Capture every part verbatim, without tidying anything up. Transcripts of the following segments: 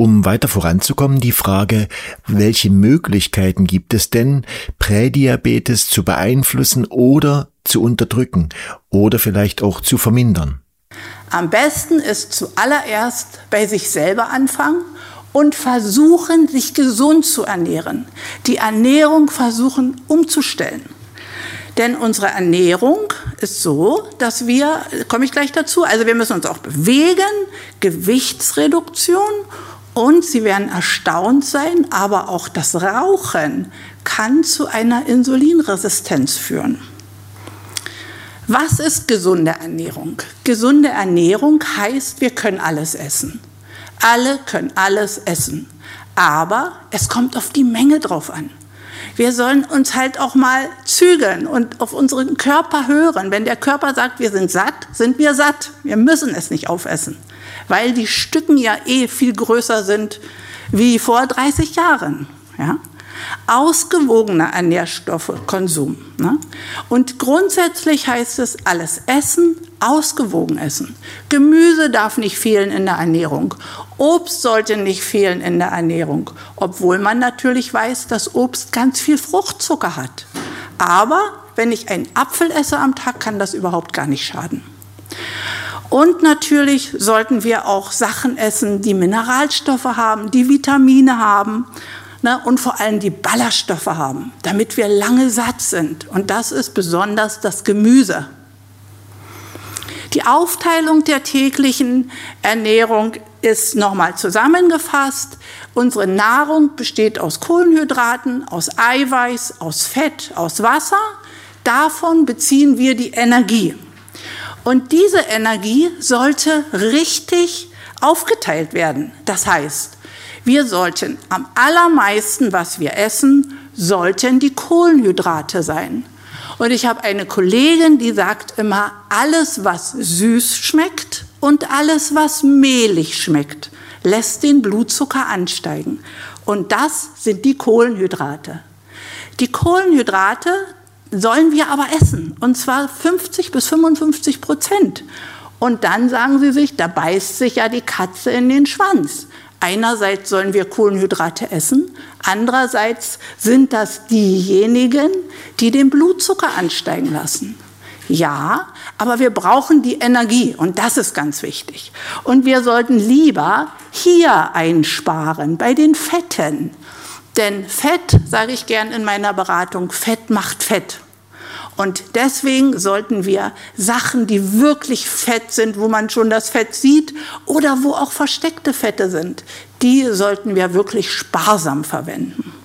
Um weiter voranzukommen, die Frage, welche Möglichkeiten gibt es denn, Prädiabetes zu beeinflussen oder zu unterdrücken oder vielleicht auch zu vermindern? Am besten ist zuallererst bei sich selber anfangen und versuchen, sich gesund zu ernähren. Die Ernährung versuchen umzustellen. Denn unsere Ernährung ist so, dass wir, komme ich gleich dazu, also wir müssen uns auch bewegen, Gewichtsreduktion, und Sie werden erstaunt sein, aber auch das Rauchen kann zu einer Insulinresistenz führen. Was ist gesunde Ernährung? Gesunde Ernährung heißt, wir können alles essen. Alle können alles essen. Aber es kommt auf die Menge drauf an. Wir sollen uns halt auch mal zügeln und auf unseren Körper hören. Wenn der Körper sagt, wir sind satt, sind wir satt. Wir müssen es nicht aufessen, weil die Stücken ja eh viel größer sind wie vor dreißig Jahren. Ja? Ausgewogener Nährstoffkonsum. Ne? Und grundsätzlich heißt es, alles essen, ausgewogen essen. Gemüse darf nicht fehlen in der Ernährung. Obst sollte nicht fehlen in der Ernährung, obwohl man natürlich weiß, dass Obst ganz viel Fruchtzucker hat. Aber wenn ich einen Apfel esse am Tag, kann das überhaupt gar nicht schaden. Und natürlich sollten wir auch Sachen essen, die Mineralstoffe haben, die Vitamine haben, ne, und vor allem die Ballaststoffe haben, damit wir lange satt sind. Und das ist besonders das Gemüse. Die Aufteilung der täglichen Ernährung ist nochmal zusammengefasst. Unsere Nahrung besteht aus Kohlenhydraten, aus Eiweiß, aus Fett, aus Wasser. Davon beziehen wir die Energie. Und diese Energie sollte richtig aufgeteilt werden. Das heißt, wir sollten am allermeisten, was wir essen, sollten die Kohlenhydrate sein. Und ich habe eine Kollegin, die sagt immer, alles, was süß schmeckt und alles, was mehlig schmeckt, lässt den Blutzucker ansteigen. Und das sind die Kohlenhydrate. Die Kohlenhydrate sollen wir aber essen, und zwar fünfzig bis fünfundfünfzig Prozent. Und dann sagen sie sich, da beißt sich ja die Katze in den Schwanz. Einerseits sollen wir Kohlenhydrate essen, andererseits sind das diejenigen, die den Blutzucker ansteigen lassen. Ja, aber wir brauchen die Energie und das ist ganz wichtig. Und wir sollten lieber hier einsparen, bei den Fetten. Denn Fett, sage ich gern in meiner Beratung, Fett macht Fett. Und deswegen sollten wir Sachen, die wirklich fett sind, wo man schon das Fett sieht oder wo auch versteckte Fette sind, die sollten wir wirklich sparsam verwenden.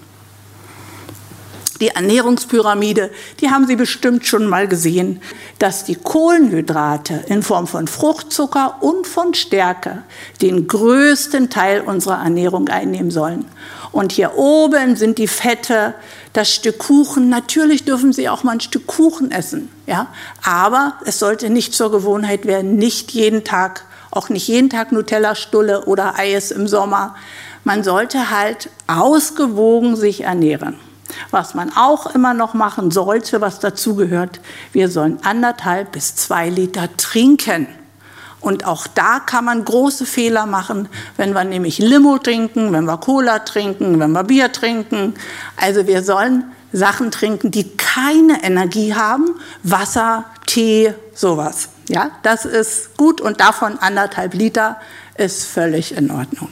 Die Ernährungspyramide, die haben Sie bestimmt schon mal gesehen, dass die Kohlenhydrate in Form von Fruchtzucker und von Stärke den größten Teil unserer Ernährung einnehmen sollen. Und hier oben sind die Fette, das Stück Kuchen. Natürlich dürfen Sie auch mal ein Stück Kuchen essen, ja? Aber es sollte nicht zur Gewohnheit werden, nicht jeden Tag, auch nicht jeden Tag Nutella-Stulle oder Eis im Sommer. Man sollte halt ausgewogen sich ernähren. Was man auch immer noch machen sollte, was dazugehört, wir sollen anderthalb bis zwei Liter trinken. Und auch da kann man große Fehler machen, wenn wir nämlich Limo trinken, wenn wir Cola trinken, wenn wir Bier trinken. Also wir sollen Sachen trinken, die keine Energie haben, Wasser, Tee, sowas. Ja, das ist gut und davon anderthalb Liter ist völlig in Ordnung.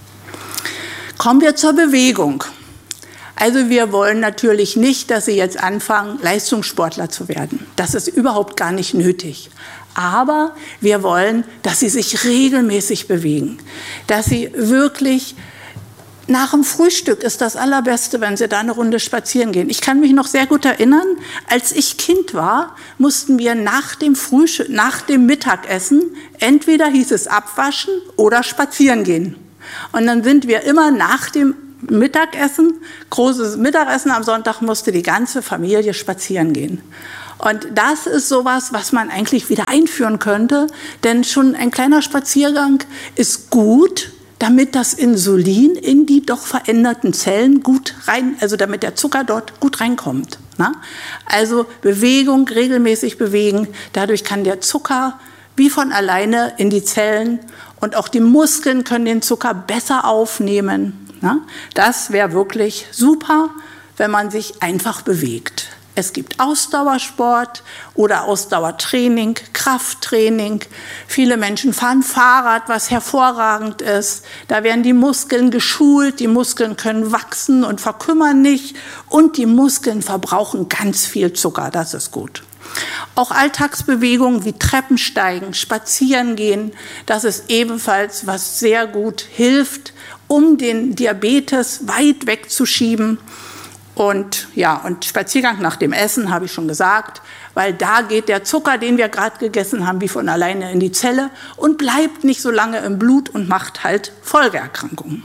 Kommen wir zur Bewegung. Also wir wollen natürlich nicht, dass Sie jetzt anfangen, Leistungssportler zu werden. Das ist überhaupt gar nicht nötig. Aber wir wollen, dass Sie sich regelmäßig bewegen, dass Sie wirklich nach dem Frühstück ist das Allerbeste, wenn Sie da eine Runde spazieren gehen. Ich kann mich noch sehr gut erinnern, als ich Kind war, mussten wir nach dem Frühstück, nach dem Mittagessen, entweder hieß es abwaschen oder spazieren gehen. Und dann sind wir immer nach dem Mittagessen, großes Mittagessen am Sonntag, musste die ganze Familie spazieren gehen. Und das ist sowas, was man eigentlich wieder einführen könnte, denn schon ein kleiner Spaziergang ist gut, damit das Insulin in die doch veränderten Zellen gut rein, also damit der Zucker dort gut reinkommt. Ne? Also Bewegung, regelmäßig bewegen, dadurch kann der Zucker wie von alleine in die Zellen und auch die Muskeln können den Zucker besser aufnehmen. Das wäre wirklich super, wenn man sich einfach bewegt. Es gibt Ausdauersport oder Ausdauertraining, Krafttraining. Viele Menschen fahren Fahrrad, was hervorragend ist. Da werden die Muskeln geschult, die Muskeln können wachsen und verkümmern nicht. Und die Muskeln verbrauchen ganz viel Zucker, das ist gut. Auch Alltagsbewegungen wie Treppensteigen, Spazierengehen, das ist ebenfalls, was sehr gut hilft, um den Diabetes weit wegzuschieben. Und ja, und Spaziergang nach dem Essen, habe ich schon gesagt, weil da geht der Zucker, den wir gerade gegessen haben, wie von alleine in die Zelle und bleibt nicht so lange im Blut und macht halt Folgeerkrankungen.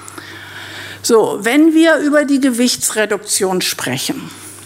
So, wenn wir über die Gewichtsreduktion sprechen,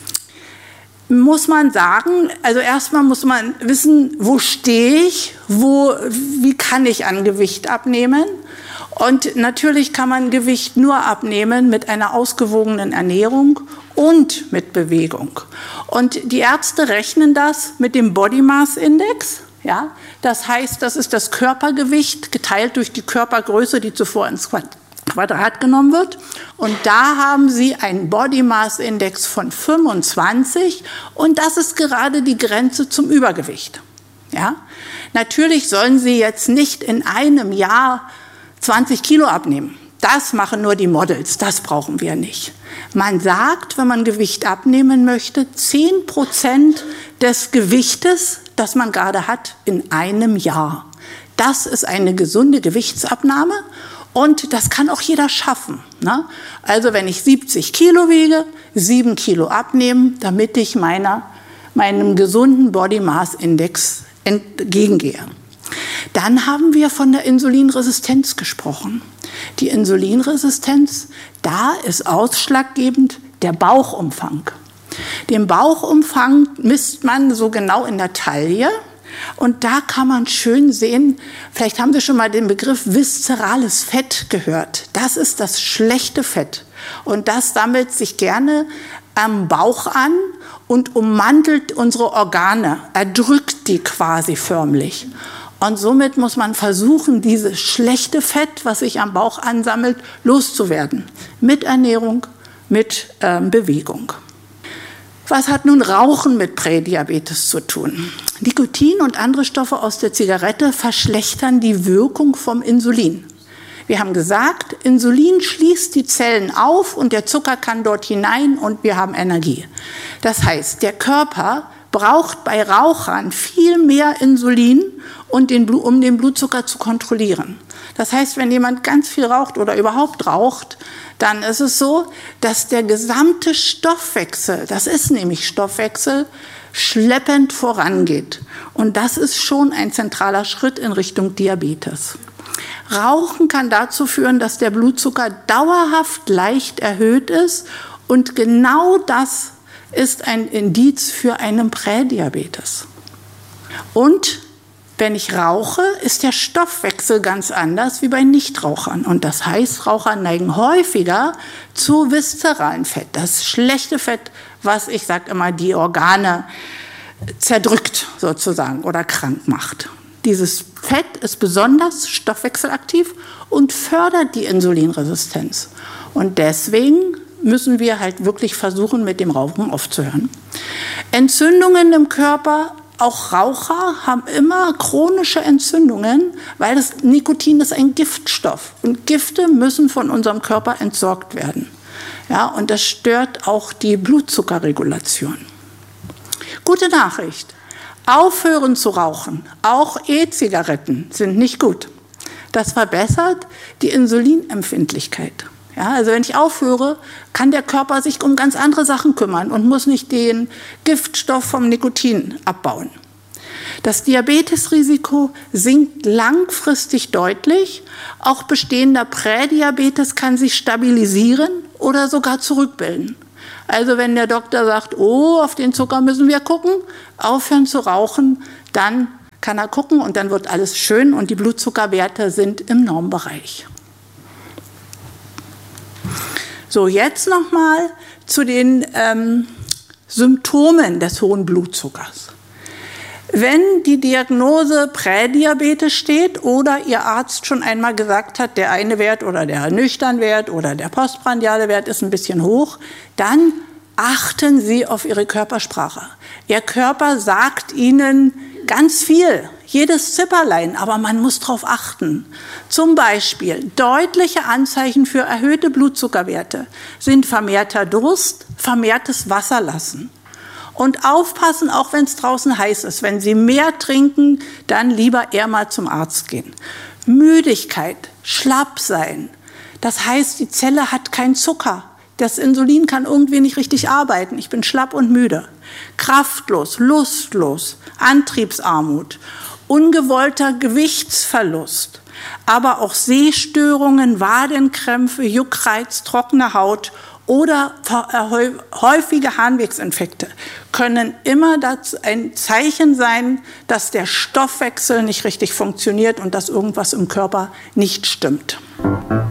muss man sagen, also erstmal muss man wissen, wo stehe ich, wo, wie kann ich an Gewicht abnehmen? Und natürlich kann man Gewicht nur abnehmen mit einer ausgewogenen Ernährung und mit Bewegung. Und die Ärzte rechnen das mit dem Body Mass Index. Ja? Das heißt, das ist das Körpergewicht geteilt durch die Körpergröße, die zuvor ins Quadrat genommen wird. Und da haben sie einen Body Mass Index von fünfundzwanzig und das ist gerade die Grenze zum Übergewicht. Ja? Natürlich sollen Sie jetzt nicht in einem Jahr zwanzig Kilo abnehmen. Das machen nur die Models, das brauchen wir nicht. Man sagt, wenn man Gewicht abnehmen möchte, zehn Prozent des Gewichtes, das man gerade hat, in einem Jahr. Das ist eine gesunde Gewichtsabnahme und das kann auch jeder schaffen. Ne? Also wenn ich siebzig Kilo wiege, sieben Kilo abnehmen, damit ich meiner, meinem gesunden Body Mass Index entgegengehe. Dann haben wir von der Insulinresistenz gesprochen. Die Insulinresistenz, da ist ausschlaggebend der Bauchumfang. Den Bauchumfang misst man so genau in der Taille und da kann man schön sehen, vielleicht haben Sie schon mal den Begriff viszerales Fett gehört. Das ist das schlechte Fett und das sammelt sich gerne am Bauch an und ummantelt unsere Organe, erdrückt die quasi förmlich. Und somit muss man versuchen, dieses schlechte Fett, was sich am Bauch ansammelt, loszuwerden. Mit Ernährung, mit äh, Bewegung. Was hat nun Rauchen mit Prädiabetes zu tun? Nikotin und andere Stoffe aus der Zigarette verschlechtern die Wirkung vom Insulin. Wir haben gesagt, Insulin schließt die Zellen auf und der Zucker kann dort hinein und wir haben Energie. Das heißt, der Körper braucht bei Rauchern viel mehr Insulin, und den, um den Blutzucker zu kontrollieren. Das heißt, wenn jemand ganz viel raucht oder überhaupt raucht, dann ist es so, dass der gesamte Stoffwechsel, das ist nämlich Stoffwechsel, schleppend vorangeht. Und das ist schon ein zentraler Schritt in Richtung Diabetes. Rauchen kann dazu führen, dass der Blutzucker dauerhaft leicht erhöht ist und genau das ist ein Indiz für einen Prädiabetes. Und wenn ich rauche, ist der Stoffwechsel ganz anders wie bei Nichtrauchern. Und das heißt, Raucher neigen häufiger zu viszeralem Fett. Das schlechte Fett, was, ich sage immer, die Organe zerdrückt sozusagen oder krank macht. Dieses Fett ist besonders stoffwechselaktiv und fördert die Insulinresistenz. Und deswegen müssen wir halt wirklich versuchen, mit dem Rauchen aufzuhören. Entzündungen im Körper, auch Raucher haben immer chronische Entzündungen, weil das Nikotin ist ein Giftstoff. Und Gifte müssen von unserem Körper entsorgt werden. Ja, und das stört auch die Blutzuckerregulation. Gute Nachricht. Aufhören zu rauchen, auch E-Zigaretten sind nicht gut. Das verbessert die Insulinempfindlichkeit. Ja, also wenn ich aufhöre, kann der Körper sich um ganz andere Sachen kümmern und muss nicht den Giftstoff vom Nikotin abbauen. Das Diabetesrisiko sinkt langfristig deutlich. Auch bestehender Prädiabetes kann sich stabilisieren oder sogar zurückbilden. Also wenn der Doktor sagt, oh, auf den Zucker müssen wir gucken, aufhören zu rauchen, dann kann er gucken und dann wird alles schön und die Blutzuckerwerte sind im Normbereich. So, jetzt nochmal zu den ähm, Symptomen des hohen Blutzuckers. Wenn die Diagnose Prädiabetes steht oder Ihr Arzt schon einmal gesagt hat, der eine Wert oder der Nüchternwert oder der postprandiale Wert ist ein bisschen hoch, dann achten Sie auf Ihre Körpersprache. Ihr Körper sagt Ihnen ganz viel, jedes Zipperlein, aber man muss darauf achten. Zum Beispiel deutliche Anzeichen für erhöhte Blutzuckerwerte sind vermehrter Durst, vermehrtes Wasserlassen. Und aufpassen, auch wenn es draußen heiß ist. Wenn Sie mehr trinken, dann lieber eher mal zum Arzt gehen. Müdigkeit, schlapp sein. Das heißt, die Zelle hat keinen Zucker. Das Insulin kann irgendwie nicht richtig arbeiten. Ich bin schlapp und müde. Kraftlos, lustlos, Antriebsarmut, ungewollter Gewichtsverlust, aber auch Sehstörungen, Wadenkrämpfe, Juckreiz, trockene Haut oder häufige Harnwegsinfekte können immer das ein Zeichen sein, dass der Stoffwechsel nicht richtig funktioniert und dass irgendwas im Körper nicht stimmt.